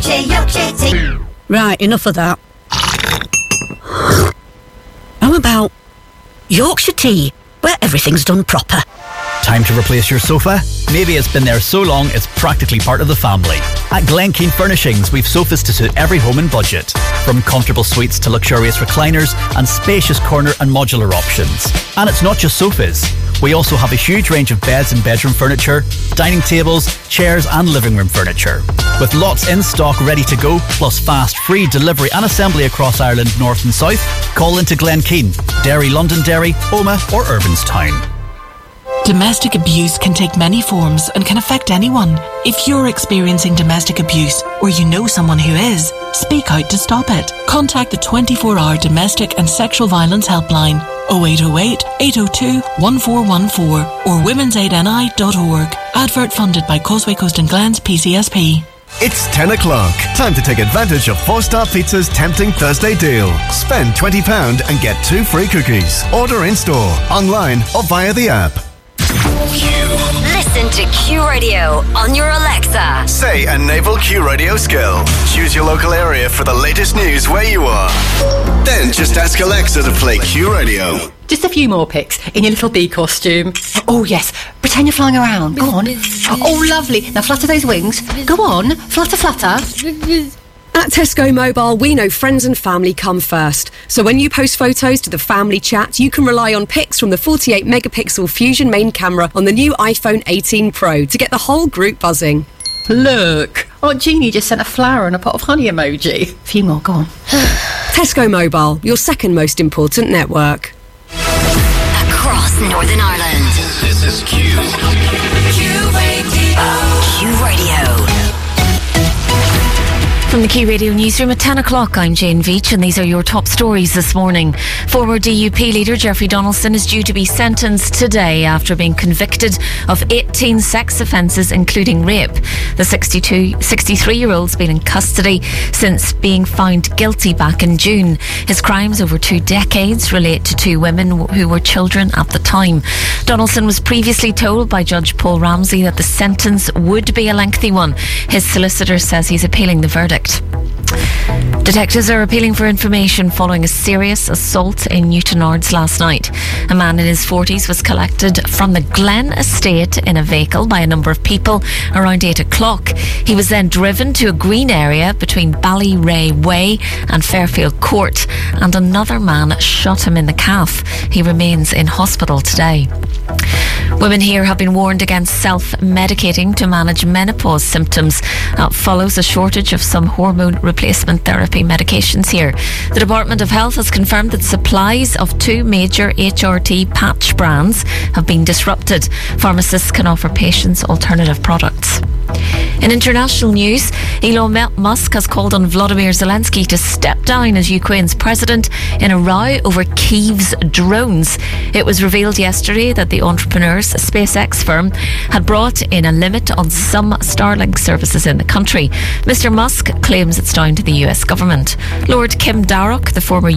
Yorkshire tea. Right, enough of that. How about Yorkshire tea, where everything's done proper? Time to replace your sofa? Maybe it's been there so long it's practically part of the family. At Glen Keane Furnishings, we've sofas to suit every home and budget. From comfortable suites to luxurious recliners and spacious corner and modular options. And it's not just sofas. We also have a huge range of beds and bedroom furniture, dining tables, chairs and living room furniture. With lots in stock ready to go, plus fast, free delivery and assembly across Ireland, north and south, call into Glen Keane, Derry, Londonderry, Omagh or Irvinstown. Domestic abuse can take many forms and can affect anyone. If you're experiencing domestic abuse or you know someone who is, speak out to stop it. Contact the 24-hour Domestic and Sexual Violence Helpline 0808 802 1414 or womensaidni.org. Advert funded by Causeway Coast and Glens PCSP. It's 10 o'clock. Time to take advantage of 4-Star Pizza's tempting Thursday deal. Spend £20 and get 2 free cookies. Order in-store, online or via the app. Listen to Q Radio on your Alexa. Say a naval Q Radio skill. Choose your local area for the latest news where you are. Then just ask Alexa to play Q Radio. Just a few more pics in your little bee costume. Oh, yes. Pretend you're flying around. Go on. Oh, lovely. Now flutter those wings. Go on. Flutter, flutter. At Tesco Mobile, we know friends and family come first. So when you post photos to the family chat, you can rely on pics from the 48-megapixel Fusion main camera on the new iPhone 18 Pro to get the whole group buzzing. Look. Aunt Jeannie just sent a flower and a pot of honey emoji. A few more. Go on. Tesco Mobile, your second most important network. Across Northern Ireland. This is Q. Q Radio. Q Radio. From the Q Radio newsroom at 10 o'clock, I'm Jane Veach and these are your top stories this morning. Former DUP leader Jeffrey Donaldson is due to be sentenced today after being convicted of 18 sex offences including rape. The 63-year-old's been in custody since being found guilty back in June. His crimes over 2 decades relate to 2 women who were children at the time. Donaldson was previously told by Judge Paul Ramsey that the sentence would be a lengthy one. His solicitor says he's appealing the verdict. Detectives are appealing for information following a serious assault in Newtownards last night. A man in his 40s was collected from the Glen estate in a vehicle by a number of people around 8 o'clock. He was then driven to a green area between Ballyray Way and Fairfield Court, and another man shot him in the calf. He remains in hospital today. Women here have been warned against self-medicating to manage menopause symptoms. That follows a shortage of some hormone replacement therapy medications here. The Department of Health has confirmed that supplies of 2 major HRT patch brands have been disrupted. Pharmacists can offer patients alternative products. In international news, Elon Musk has called on Volodymyr Zelensky to step down as Ukraine's president in a row over Kyiv's drones. It was revealed yesterday that the entrepreneur's SpaceX firm had brought in a limit on some Starlink services in the country. Mr. Musk claims it's down to the US government. Lord Kim Darroch, the former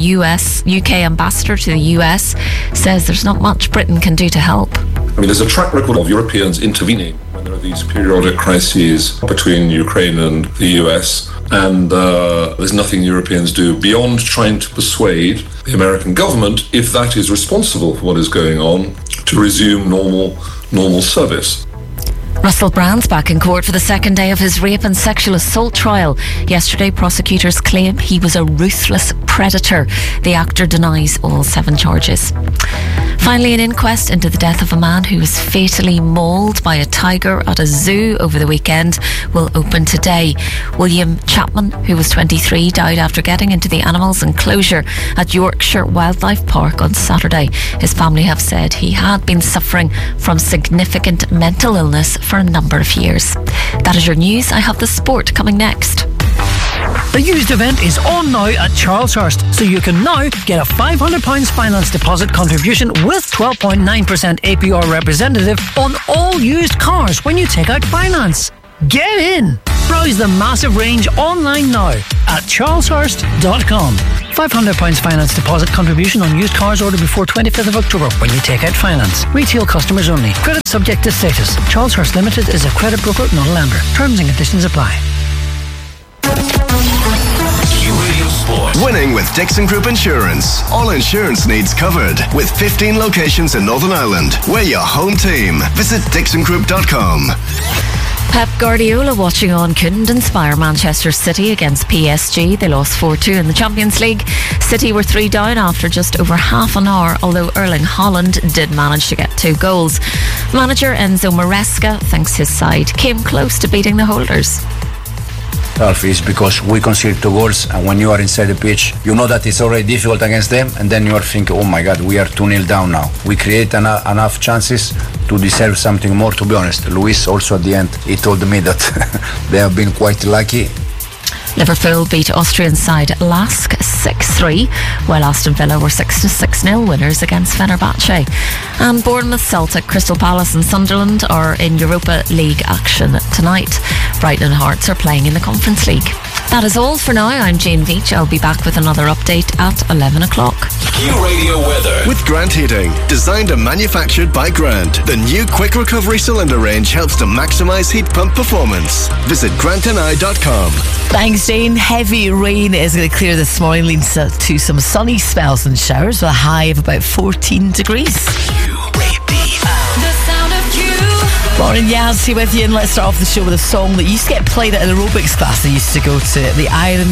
UK ambassador to the US, says there's not much Britain can do to help. I mean, there's a track record of Europeans intervening when there are these periodic crises between Ukraine and the US, and there's nothing Europeans do beyond trying to persuade the American government, if that is responsible for what is going on, to resume normal service. Russell Brand's back in court for the second day of his rape and sexual assault trial. Yesterday, prosecutors claim he was a ruthless predator. The actor denies all 7 charges. Finally, an inquest into the death of a man who was fatally mauled by a tiger at a zoo over the weekend will open today. William Chapman, who was 23, died after getting into the animals' enclosure at Yorkshire Wildlife Park on Saturday. His family have said he had been suffering from significant mental illness for a number of years. That is your news. I have the sport coming next. The used event is on now at Charleshurst, so you can now get a £500 finance deposit contribution with 12.9% APR representative on all used cars when you take out finance. Get in! Browse the massive range online now at charleshurst.com. £500 finance deposit contribution on used cars ordered before 25th of October when you take out finance. Retail customers only. Credit subject to status. Charleshurst Limited is a credit broker, not a lender. Terms and conditions apply. Winning with Dixon Group Insurance. All insurance needs covered. With 15 locations in Northern Ireland. We're your home team. Visit dixongroup.com. Pep Guardiola watching on couldn't inspire Manchester City against PSG. They lost 4-2 in the Champions League. City were 3 down after just over half an hour, although Erling Haaland did manage to get 2 goals. Manager Enzo Maresca thinks his side came close to beating the holders. It's because we conceded 2 goals, and when you are inside the pitch, you know that it's already difficult against them, and then you are thinking, oh my God, we are 2-0 down now. We create enough chances to deserve something more, to be honest. Luis also at the end, he told me that they have been quite lucky. Liverpool beat Austrian side Lask 6-3, while Aston Villa were 6-0 winners against Fenerbahce. And Bournemouth, Celtic, Crystal Palace and Sunderland are in Europa League action tonight. Brighton and Hearts are playing in the Conference League. That is all for now. I'm Jane Veach. I'll be back with another update at 11 o'clock. Q Radio weather. With Grant Heating. Designed and manufactured by Grant. The new quick recovery cylinder range helps to maximise heat pump performance. Visit grantandI.com. Thanks, Jane. Heavy rain is going to clear this morning, leading to some sunny spells and showers with a high of about 14 degrees. The sound of you. Lauren Yazzie with you, and let's start off the show with a song that used to get played at an aerobics class. I used to go to the Iron